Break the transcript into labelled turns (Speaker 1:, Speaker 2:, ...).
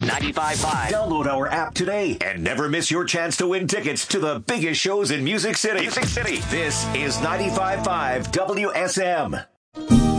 Speaker 1: 95.5. Download our app today and never miss your chance to win tickets to the biggest shows in Music City. This is 95.5 WSM.